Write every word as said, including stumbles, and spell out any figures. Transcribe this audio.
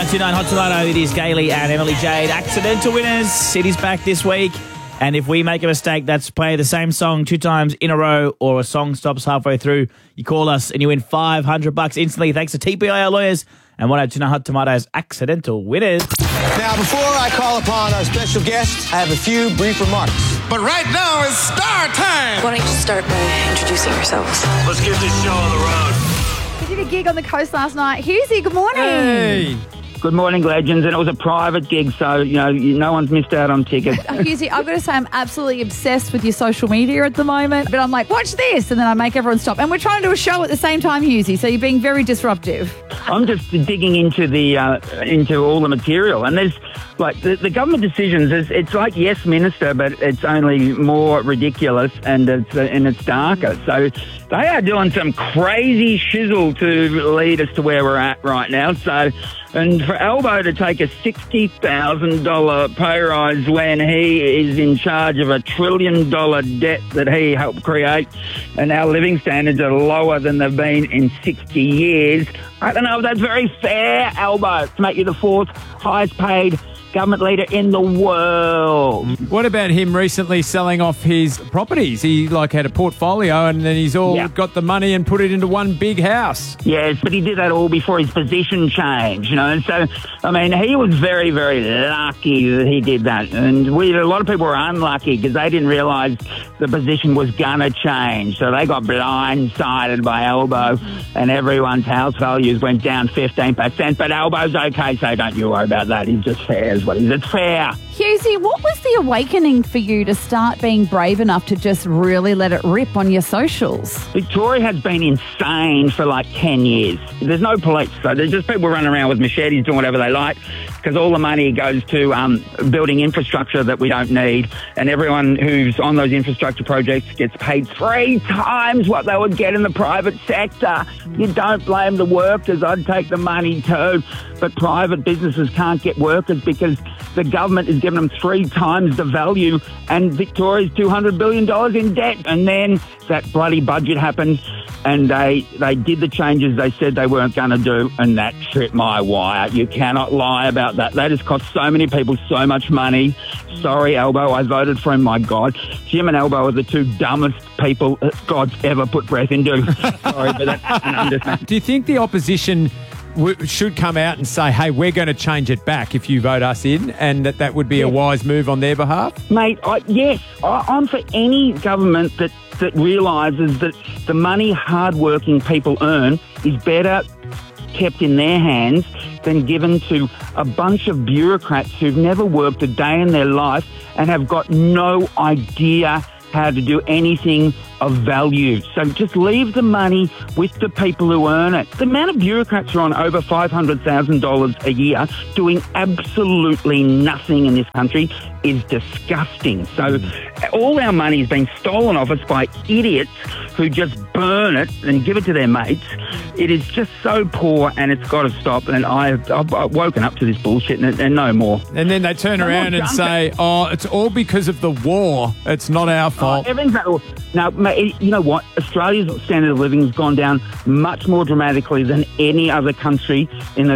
nine two nine Hot Tomato. It is Gailey and Emily Jade. Accidental winners. City's back this week. And if we make a mistake, that's play the same song two times in a row, or a song stops halfway through, you call us and you win five hundred bucks instantly thanks to T P I, our lawyers, and one oh two nine Hot Tomatoes accidental winners. Now, before I call upon our special guest, I have a few brief remarks. But right now it's star time. Why don't you just start by introducing yourselves? Let's get this show on the road. We did a gig on the coast last night. Husey, good morning. Hey. Good morning, legends. And it was a private gig, so, you know, no one's missed out on tickets. Husey, I've got to say I'm absolutely obsessed with your social media at the moment. But I'm like, watch this, and then I make everyone stop. And we're trying to do a show at the same time, Husey, so you're being very disruptive. I'm just digging into the uh, into all the material. And there's, like, the, the government decisions, it's, it's like Yes Minister, but it's only more ridiculous and it's, uh, and it's darker. So they are doing some crazy shizzle to lead us to where we're at right now. So, and for Albo to take a sixty thousand dollars pay rise when he is in charge of a trillion dollar debt that he helped create, and our living standards are lower than they've been in sixty years. I don't know if that's very fair, Albo, to make you the fourth highest paid government leader in the world. What about him recently selling off his properties? He like had a portfolio and then he's all Yeah. got the money and put it into one big house. Yes, but he did that all before his position changed, you know. And so, I mean, he was very, very lucky that he did that. And we, a lot of people were unlucky because they didn't realise the position was going to change. So they got blindsided by Albo, and everyone's house values went down fifteen percent. But Albo's okay, so don't you worry about that. He's just fair is what he is. It's fair. Husey, what was the awakening for you to start being brave enough to just really let it rip on your socials? Victoria has been insane for like ten years. There's no police, so there's just people running around with machetes doing whatever they like because all the money goes to um, building infrastructure that we don't need, and everyone who's on those infrastructure projects gets paid three times what they would get in the private sector. You don't blame the workers. I'd take the money too, but private businesses can't get workers because the government is giving them three times the value, and Victoria's two hundred billion dollars in debt. And then that bloody budget happened, and they they did the changes they said they weren't going to do, and that tripped my wire. You cannot lie about that. That has cost so many people so much money. Sorry, Albo, I voted for him, my God. Jim and Albo are the two dumbest people God's ever put breath into. Sorry, but that's an understatement. Do you think the opposition w- should come out and say, hey, we're going to change it back if you vote us in, and that that would be a wise move on their behalf? Mate, I, yes, I, I'm for any government that, that realises that the money hard-working people earn is better kept in their hands than given to a bunch of bureaucrats who've never worked a day in their life and have got no idea how to do anything of value. So just leave the money with the people who earn it. The amount of bureaucrats who are on over five hundred thousand dollars a year doing absolutely nothing in this country is disgusting. So all our money is being stolen off us by idiots who just burn it and give it to their mates. It is just so poor, and it's got to stop. And I've, I've, I've woken up to this bullshit and, and no more. And then they turn No around more and junk. say, oh, it's all because of the war. It's not our fault. Oh, everything's not, now, mate, you know what? Australia's standard of living has gone down much more dramatically than any other country in the